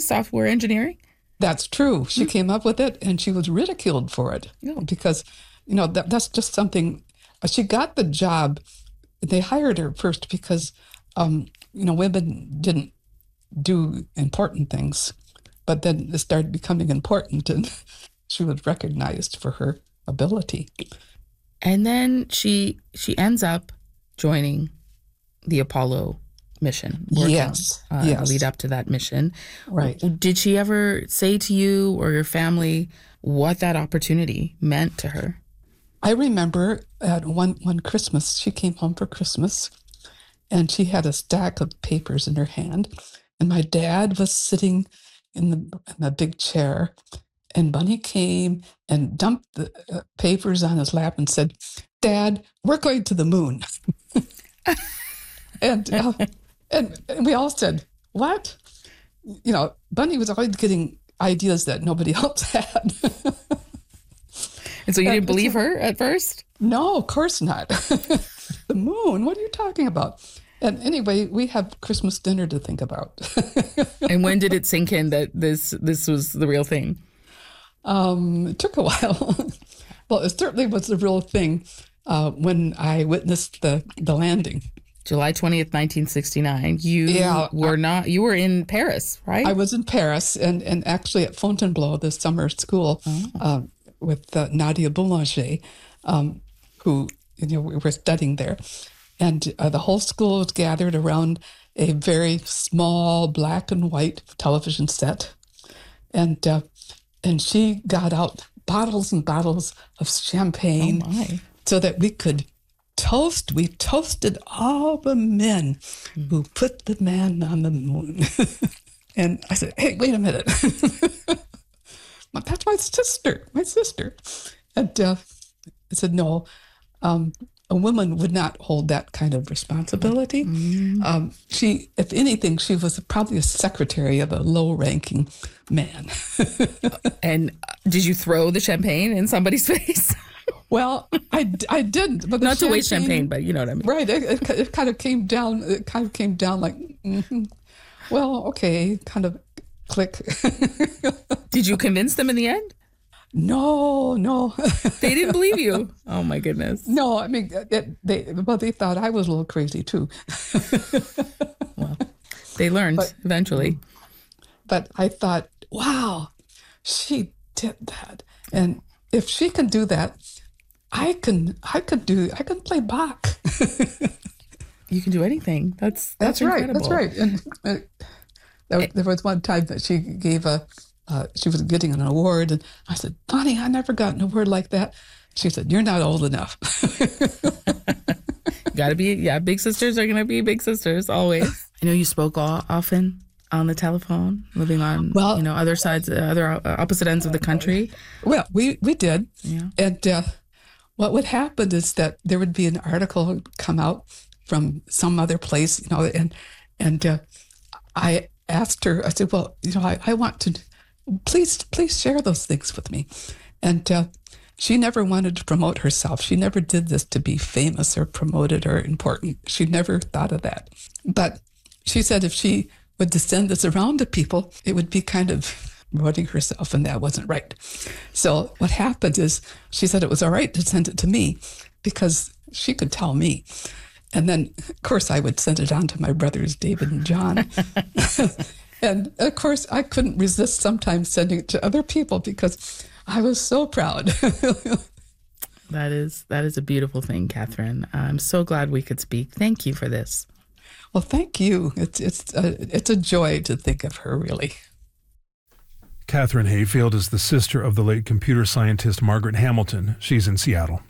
software engineering? That's true. She came up with it, and she was ridiculed for it because, that's just something. She got the job. They hired her first because, women didn't do important things, but then it started becoming important, and she was recognized for her ability. And then she ends up joining the Apollo mission. Yes. The lead up to that mission. Right. Did she ever say to you or your family what that opportunity meant to her? I remember at one Christmas, she came home for Christmas, and she had a stack of papers in her hand, and my dad was sitting in the big chair, and Bunny came and dumped the papers on his lap and said, "Dad, we're going to the moon." And we all said, "What?" Bunny was always getting ideas that nobody else had. And so you didn't believe her at first? No, of course not. The moon? What are you talking about? And anyway, we have Christmas dinner to think about. And when did it sink in that this was the real thing? It took a while. Well, it certainly was the real thing when I witnessed the landing. July 20th, 1969. You were in Paris, right? I was in Paris and actually at Fontainebleau, the summer school, with Nadia Boulanger, who, we were studying there. And the whole school was gathered around a very small black and white television set. And she got out bottles and bottles of champagne so that we could toast. We toasted all the men who put the man on the moon. And I said, "Hey, wait a minute." "That's my sister. And I said, "No, a woman would not hold that kind of responsibility." She, if anything, she was probably a secretary of a low-ranking man. And did you throw the champagne in somebody's face? Well, I didn't. But not to waste champagne, but you know what I mean. Right. It kind of came down. It kind of came down like, well, okay, kind of click. Did you convince them in the end? No. They didn't believe you. Oh my goodness. No, I mean, they thought I was a little crazy too. Well, they learned eventually. But I thought, wow, she did that, and if she can do that, I can play Bach. You can do anything. That's right. Incredible. That's right. And there was one time that she gave she was getting an award, and I said, "Bonnie, I never got an award like that." She said, "You're not old enough." Gotta be, big sisters are gonna be big sisters always. I know you spoke often on the telephone, living on other sides, other opposite ends of the country. Well, we did. Yeah. And what would happen is that there would be an article come out from some other place, and I asked her, I said, "Well, I want to, please share those things with me." And she never wanted to promote herself. She never did this to be famous or promoted or important. She never thought of that. But she said if she would to send this around to people, it would be kind of promoting herself, and that wasn't right. So what happened is she said it was all right to send it to me because she could tell me. And then, of course, I would send it on to my brothers, David and John. And, of course, I couldn't resist sometimes sending it to other people because I was so proud. That is a beautiful thing, Catherine. I'm so glad we could speak. Thank you for this. Well, thank you. It's a joy to think of her, really. Catherine Hayfield is the sister of the late computer scientist Margaret Hamilton. She's in Seattle.